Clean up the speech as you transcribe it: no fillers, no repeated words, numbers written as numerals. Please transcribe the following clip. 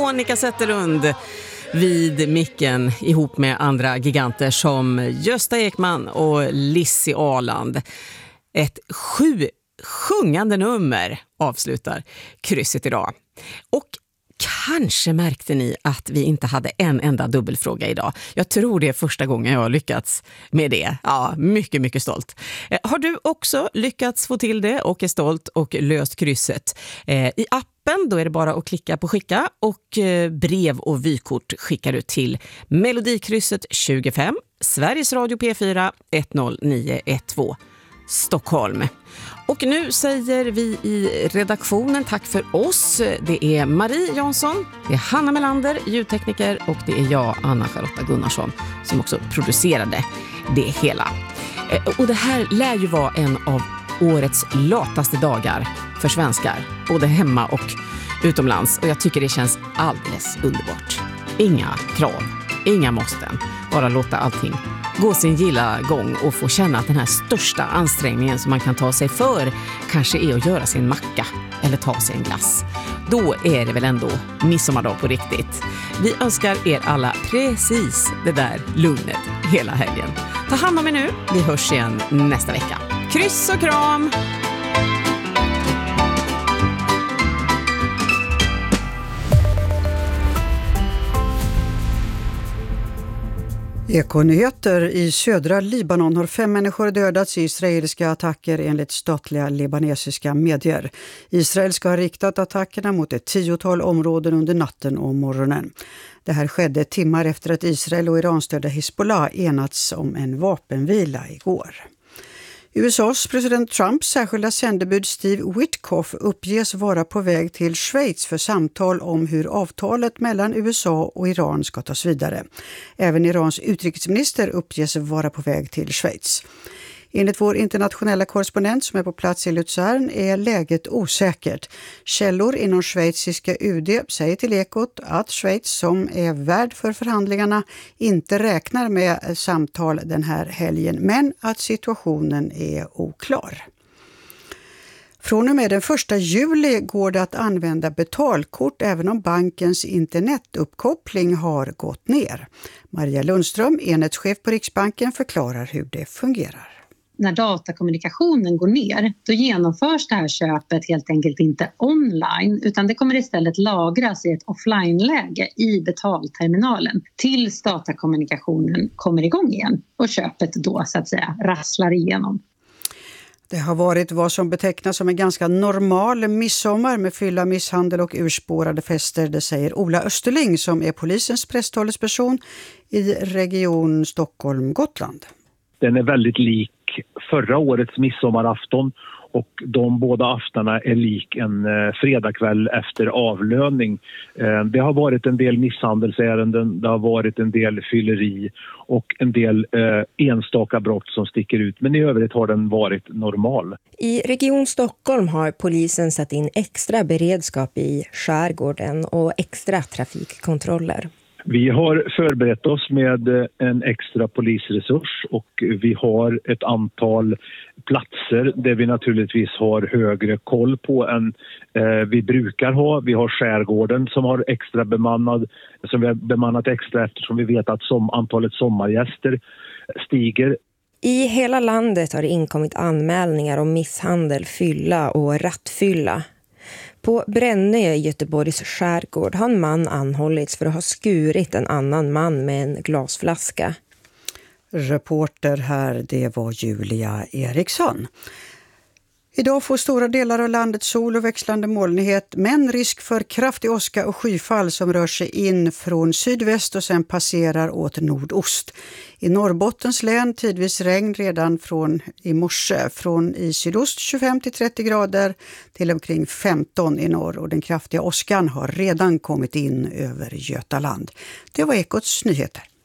Monica Zetterlund vid micken ihop med andra giganter som Gösta Ekman och Lissi Arland. Ett 7 sjungande nummer avslutar krysset idag. Och kanske märkte ni att vi inte hade en enda dubbelfråga idag. Jag tror det är första gången jag har lyckats med det. Ja, mycket, mycket stolt. Har du också lyckats få till det och är stolt och löst krysset? I appen då är det bara att klicka på skicka och brev och vykort skickar du till Melodikrysset 25 Sveriges Radio P4 10912 Stockholm. Och nu säger vi i redaktionen tack för oss. Det är Marie Jansson, det är Hanna Melander, ljudtekniker, och det är jag, Anna-Charlotta Gunnarsson, som också producerade det hela. Och det här lär ju vara en av årets lataste dagar för svenskar, både hemma och utomlands. Och jag tycker det känns alldeles underbart. Inga krav, inga måsten, bara låta allting gå sin gilla gång och få känna att den här största ansträngningen som man kan ta sig för kanske är att göra sin macka eller ta sig en glass. Då är det väl ändå midsommardag på riktigt. Vi önskar er alla precis det där lugnet hela helgen. Ta hand om er nu, vi hörs igen nästa vecka. Kryss och kram! Ekonyheter. I södra Libanon har 5 människor dödats i israeliska attacker enligt statliga libanesiska medier. Israel ska ha riktat attackerna mot ett 10-tal områden under natten och morgonen. Det här skedde timmar efter att Israel och Iranstödda Hezbollah enats om en vapenvila igår. USAs president Trumps särskilda sändebud Steve Witkoff uppges vara på väg till Schweiz för samtal om hur avtalet mellan USA och Iran ska tas vidare. Även Irans utrikesminister uppges vara på väg till Schweiz. Enligt vår internationella korrespondent som är på plats i Luzern är läget osäkert. Källor inom schweiziska UD säger till Ekot att Schweiz, som är värd för förhandlingarna, inte räknar med samtal den här helgen, men att situationen är oklar. Från och med den 1 juli går det att använda betalkort även om bankens internetuppkoppling har gått ner. Maria Lundström, enhetschef på Riksbanken, förklarar hur det fungerar. När datakommunikationen går ner, då genomförs det här köpet helt enkelt inte online, utan det kommer istället lagras i ett offline-läge i betalterminalen tills datakommunikationen kommer igång igen och köpet då så att säga rasslar igenom. Det har varit vad som betecknas som en ganska normal midsommar med fylla, misshandel och urspårade fester, det säger Ola Österling som är polisens presstalesperson i region Stockholm-Gotland. Den är väldigt lik förra årets midsommarafton och de båda aftarna är lik en fredagkväll efter avlöning. Det har varit en del misshandelsärenden, det har varit en del fylleri och en del enstaka brott som sticker ut. Men i övrigt har den varit normal. I Region Stockholm har polisen satt in extra beredskap i skärgården och extra trafikkontroller. Vi har förberett oss med en extra polisresurs och vi har ett antal platser där vi naturligtvis har högre koll på än vi brukar ha. Vi har skärgården som har extra som vi har bemannat extra eftersom vi vet att antalet sommargäster stiger. I hela landet har det inkommit anmälningar om misshandel, fylla och rattfylla. På Brännö i Göteborgs skärgård har en man anhållits för att ha skurit en annan man med en glasflaska. Reporter här, det var Julia Eriksson. Idag får stora delar av landet sol och växlande molnighet, men risk för kraftig åska och skyfall som rör sig in från sydväst och sen passerar åt nordost. I Norrbottens län tidvis regn redan från i morse, från i sydost 25-30 grader till omkring 15 i norr, och den kraftiga åskan har redan kommit in över Götaland. Det var Ekots nyheter.